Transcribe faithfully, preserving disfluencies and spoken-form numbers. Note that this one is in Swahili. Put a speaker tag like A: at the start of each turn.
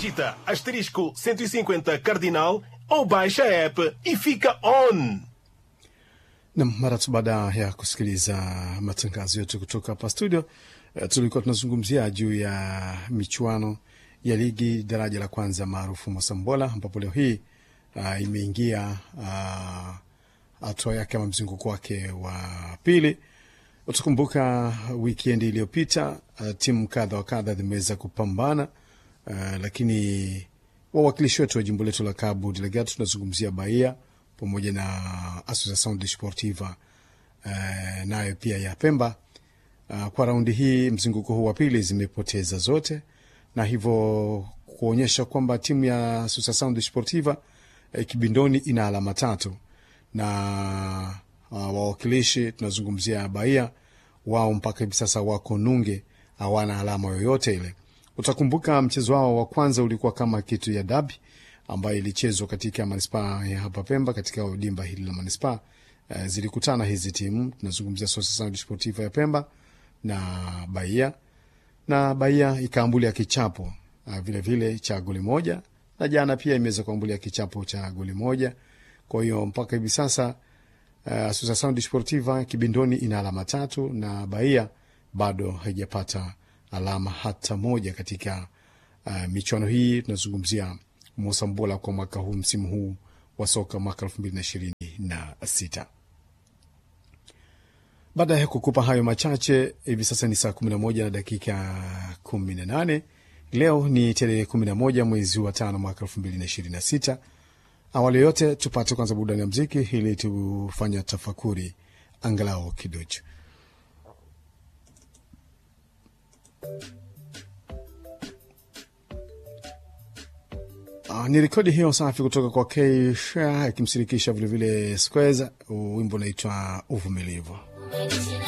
A: digita asterisco cento e cinquenta cardinal ou baixa a app e fica on.
B: Na mara tu baada ya kusikiliza matangazo yetu kutoka hapa studio, uh, tulikuwa tunazungumzia juu ya michuano ya ligi daraja la kwanza maarufu Mosambola, ambapo leo hii uh, imeingia hatua uh, yake kama mzunguko wake wa pili. Utakumbuka weekend iliyopita uh, timu kadha wa kadha zimeweza kupambana, uh, lakini wawakilishi wetu wa jimbo letu la Cabo Delgado, tunazungumzia Bahia pamoja na Associação Desportiva uh, nayo pia ya Pemba, uh, kwa raundi hii mzunguko huu wa pili zimepoteza zote, na hivyo kuonyesha kwamba timu ya Associação Desportiva uh, Kibindoni ina alama tatu, na uh, wawakilishi tunazungumzia Bahia, wao mpaka hivi sasa wako nunge, hawana alama yoyote ile. Utakumbuka mchezo wao wa kwanza ulikuwa kama kitu ya dabi ambayo ilichezwa katika manispaa ya hapa Pemba, katika dimba hili la manispaa. Uh, zilikutana hizi timu, tunazungumzia Associação Desportiva ya Pemba na Bahia, na Bahia ikaambulia kichapo uh, vile vile cha goli moja, na jana pia imeweza kuambulia kichapo cha goli moja. Kwa hiyo mpaka hivi sasa uh, Associação Desportiva Kibindoni ina alama tatu, na Bahia bado haijapata alama hata moja katika uh, michuano hii. Tunazungumzia Mosambola kwa mwaka huu, msimu huu wa soka mwaka elfu mbili na ishirini na sita. Baada ya kukupa hayo machache, hivi sasa ni saa kumi na moja na dakika kumi na nane. Leo ni tarehe kumi na moja mwezi wa tano mwaka elfu mbili na ishirini na sita. Awali yote tupate kwanza burudani ya muziki ili tufanye tafakuri angalau kidogo. Uh, ni rekodi hiyo safi kutoka kwa Keisha ikimshirikisha vile vile Squares, wimbo unaitwa Uvumilivu.